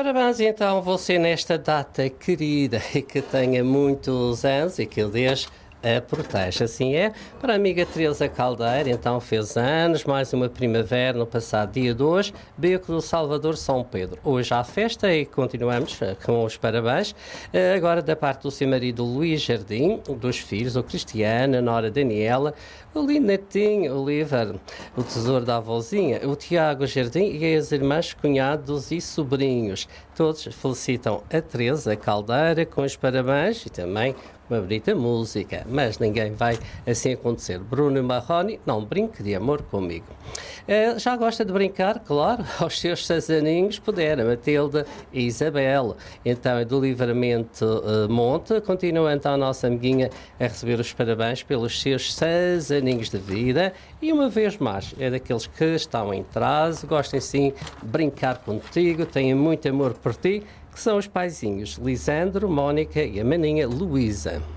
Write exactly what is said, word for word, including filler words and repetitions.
Parabéns então a você nesta data querida e que tenha muitos anos e que o Deus a proteja. Assim é. Para a amiga Teresa Caldeira, então fez anos, mais uma primavera no passado dia de hoje, Beco do Salvador São Pedro. Hoje há festa e continuamos com os parabéns. Agora da parte do seu marido Luís Jardim, dos filhos, o Cristiano, a Nora Daniela, o lindo netinho, o Oliver, o tesouro da avózinha, o Tiago Jardim e as irmãs, cunhados e sobrinhos. Todos felicitam a Teresa Caldeira com os parabéns e também uma bonita música, mas ninguém vai assim acontecer. Bruno Marrone, não brinque de amor comigo. Uh, já gosta de brincar? Claro, aos seus seis aninhos puderam, Matilde e Isabel. Então é do Livramento uh, Monte. Continua então a nossa amiguinha a receber os parabéns pelos seus seis aninhos de vida e uma vez mais, é daqueles que estão em trase, gostem sim de brincar contigo, têm muito amor por ti, que são os paizinhos Lisandro, Mónica e a maninha Luísa.